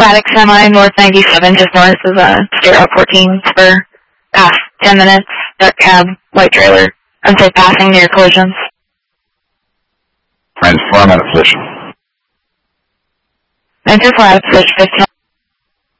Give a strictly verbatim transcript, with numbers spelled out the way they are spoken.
Static semi, north ninety-seven, just north of uh, State Route fourteen for past ten minutes. Dark cab, white trailer. I'd say passing near collisions. Transform out of position. nine two four out of position, fifteen.